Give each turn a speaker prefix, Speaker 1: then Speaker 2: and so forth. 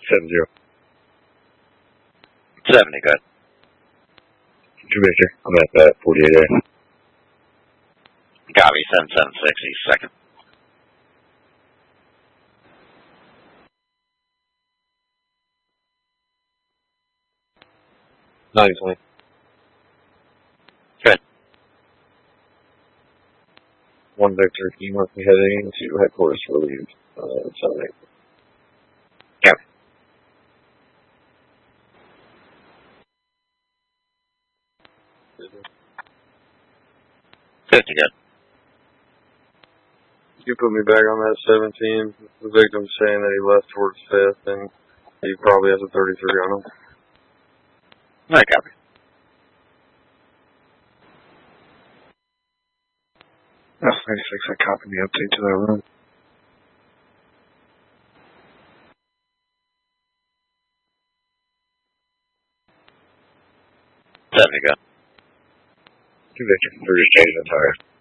Speaker 1: 7-0.
Speaker 2: 70, good.
Speaker 1: 2 Victor. I'm at that 48A.
Speaker 2: Copy, 776, East 2nd.
Speaker 1: Nicely.
Speaker 2: Good.
Speaker 1: 1 Victor, you must be heading to headquarters for leave. 7-8.
Speaker 2: Yep. Fifty, good.
Speaker 1: You put me back on that 17. The victim's saying that he left towards 5th, and he probably has a 33 on him.
Speaker 2: No, copy.
Speaker 1: That's 96. I copied the update to that room.
Speaker 2: Good.
Speaker 1: 2 Victor, we're just changing the tire.